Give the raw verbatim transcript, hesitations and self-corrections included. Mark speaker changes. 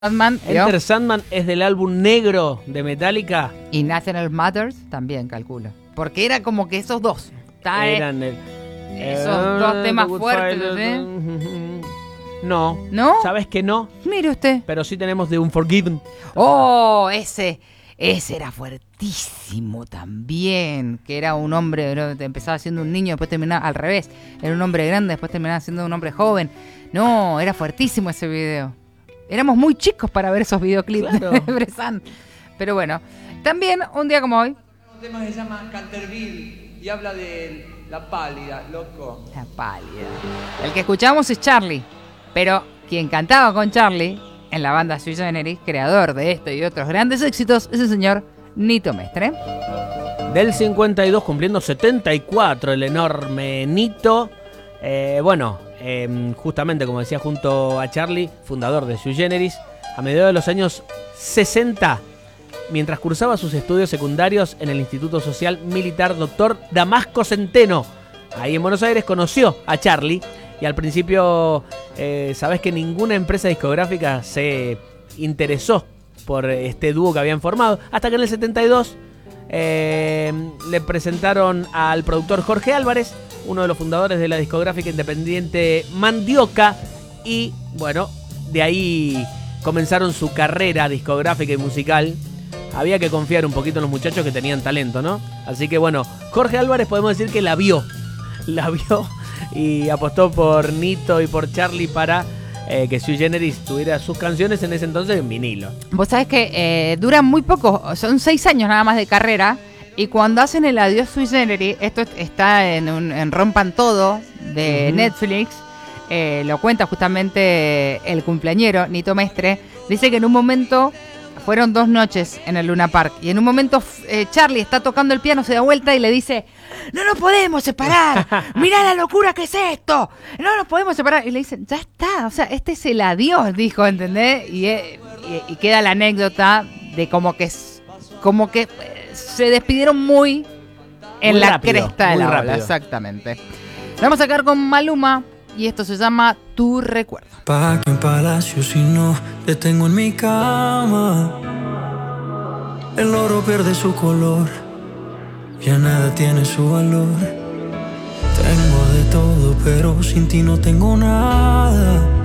Speaker 1: Sandman,
Speaker 2: Enter Sandman es del álbum negro de Metallica.
Speaker 1: Y National Matters también, calculo. Porque era como que esos dos. Está,
Speaker 2: Eran el,
Speaker 1: esos
Speaker 2: uh,
Speaker 1: dos temas
Speaker 2: The Good
Speaker 1: fuertes,
Speaker 2: Fight,
Speaker 1: ¿eh?
Speaker 2: No.
Speaker 1: ¿No?
Speaker 2: ¿Sabes que no?
Speaker 1: Mire usted.
Speaker 2: Pero sí tenemos The Unforgiven.
Speaker 1: Oh, ese. Ese era fuertísimo también. Que era un hombre, ¿no? Empezaba siendo un niño, después terminaba al revés. Era un hombre grande, después terminaba siendo un hombre joven. No, era fuertísimo ese video. Éramos muy chicos para ver esos videoclips,
Speaker 2: claro.
Speaker 1: de Bressan. Pero bueno, también un día como hoy.
Speaker 3: Un tema que se llama Canterville y habla de la pálida, loco.
Speaker 1: La pálida. El que escuchamos es Charlie, pero quien cantaba con Charlie en la banda Sui Generis, creador de este y otros grandes éxitos, es el señor Nito Mestre.
Speaker 2: Del cincuenta y dos, cumpliendo setenta y cuatro, el enorme Nito. Eh, bueno, eh, justamente como decía, junto a Charlie, fundador de Sui Generis, a mediados de los años sesenta, mientras cursaba sus estudios secundarios en el Instituto Social Militar Doctor Damasco Centeno, ahí en Buenos Aires, conoció a Charlie. Y al principio, eh, sabés que ninguna empresa discográfica se interesó por este dúo que habían formado, hasta que en el setenta y dos eh, le presentaron al productor Jorge Álvarez, uno de los fundadores de la discográfica independiente Mandioca, y bueno, de ahí comenzaron su carrera discográfica y musical. Había que confiar un poquito en los muchachos que tenían talento, ¿no? Así que bueno, Jorge Álvarez podemos decir que la vio, la vio y apostó por Nito y por Charlie para eh, que Sui Generis tuviera sus canciones en ese entonces en vinilo.
Speaker 1: Vos sabés que eh, duran muy poco, son seis años nada más de carrera. Y cuando hacen el Adiós Sui Generis, esto está en, un, en Rompan Todo de uh-huh. Netflix, eh, lo cuenta justamente el cumpleañero, Nito Mestre, dice que en un momento fueron dos noches en el Luna Park, y en un momento eh, Charlie está tocando el piano, se da vuelta y le dice: no nos podemos separar, mirá la locura que es esto, no nos podemos separar. Y le dicen: ya está, o sea, este es el adiós, dijo, ¿entendés? Y, y, y queda la anécdota de como que, como que se despidieron muy en
Speaker 2: muy
Speaker 1: la
Speaker 2: rápido,
Speaker 1: cresta de la
Speaker 2: rápido.
Speaker 1: ola, exactamente. Vamos a sacar con Maluma y esto se llama Tu Recuerdo.
Speaker 4: Pa' que en palacio si no te tengo en mi cama, el oro pierde su color, ya nada tiene su valor. Tengo de todo pero sin ti no tengo nada.